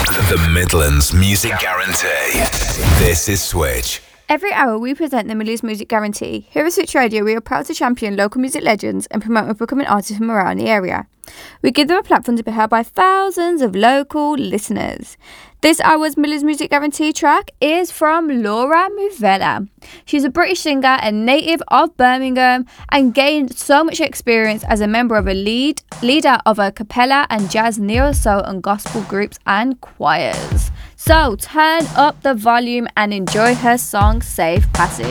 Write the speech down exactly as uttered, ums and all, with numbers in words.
The Midlands Music Guarantee. This is Switch. Every hour we present the Midlands Music Guarantee. Here at Switch Radio, we are proud to champion local music legends and promote up-and-coming artists from around the area. We give them a platform to be heard by thousands of local listeners. This hour's Midlands Music Guarantee track is from Laura Muvella. She's a British singer and native of Birmingham and gained so much experience as a member of a lead leader of a cappella and jazz, neo soul and gospel groups and choirs. So turn up the volume and enjoy her song Safe Passage.